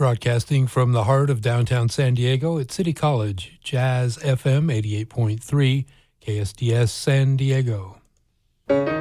Broadcasting from the heart of downtown San Diego at City College, Jazz FM 88.3, KSDS San Diego.